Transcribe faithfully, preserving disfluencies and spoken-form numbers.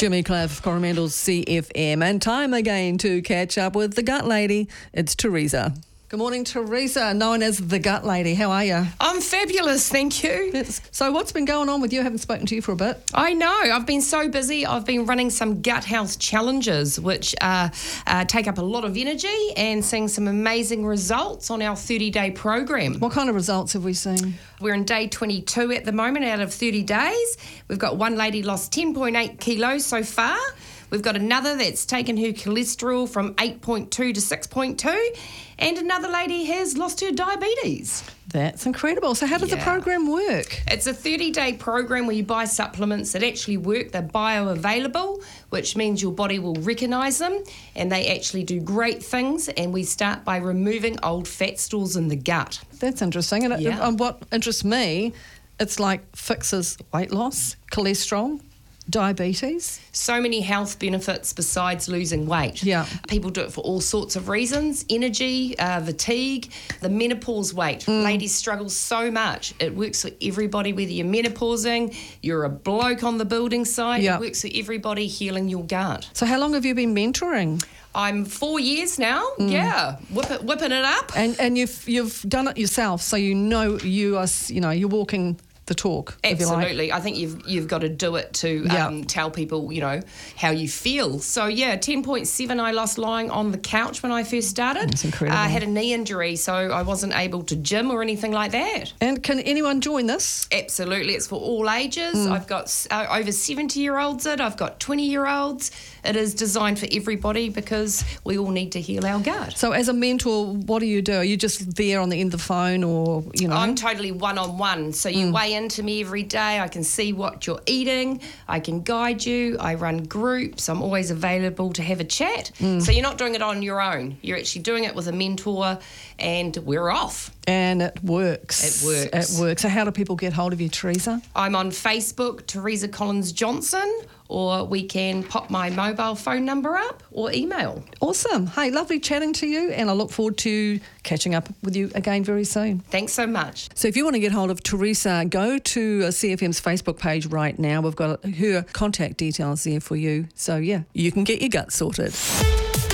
Jimmy Cliff, Coromandel's C F M, and time again to catch up with the Gut Lady. It's Teresa. Good morning, Teresa, known as the Gut Lady. How are you? I'm fabulous, thank you. It's, so what's been going on with you? I haven't spoken to you for a bit. I know, I've been so busy. I've been running some gut health challenges, which uh, uh, take up a lot of energy, and seeing some amazing results on our thirty-day program. What kind of results have we seen? We're in day twenty-two at the moment out of thirty days. We've got one lady lost ten point eight kilos so far. We've got another that's taken her cholesterol from eight point two to six point two, and another lady has lost her diabetes. That's incredible. So how does Yeah. the program work? It's a thirty-day program where you buy supplements that actually work. They're bioavailable, which means your body will recognise them, and they actually do great things. And we start by removing old fat stores in the gut. That's interesting. And, it, Yeah. and what interests me, it's like fixes weight loss, cholesterol, diabetes. So many health benefits besides losing weight. Yeah. People do it for all sorts of reasons. Energy, uh, fatigue, the menopause weight. Mm. Ladies struggle so much. It works for everybody, whether you're menopausing, you're a bloke on the building site. Yeah. It works for everybody, healing your gut. So how long have you been mentoring? I'm four years now. Mm. Yeah, Whip it, whipping it up. And and you've you've done it yourself, so you know you are you know you're walking the talk. If you like. Absolutely. I think you've you've got to do it to Yeah. um, tell people, you know, how you feel. So, yeah, ten point seven I lost lying on the couch when I first started. That's incredible. I uh, had a knee injury, so I wasn't able to gym or anything like that. And can anyone join this? Absolutely. It's for all ages. I've got uh, over seventy-year-olds it. I've got twenty-year-olds. It is designed for everybody because we all need to heal our gut. So as a mentor, what do you do? Are you just there on the end of the phone, or, you know? I'm totally one-on-one. So you weigh into me every day. I can see what you're eating. I can guide you. I run groups. I'm always available to have a chat. So you're not doing it on your own. You're actually doing it with a mentor, and we're off. And it works. It works. It works. So how do people get hold of you, Teresa? I'm on Facebook, Teresa Collins Johnson, or we can pop my mobile phone number up or email. Awesome. Hey, lovely chatting to you, and I look forward to catching up with you again very soon. Thanks so much. So if you want to get hold of Teresa, go to C F M's Facebook page right now. We've got her contact details there for you. So, yeah, you can get your gut sorted.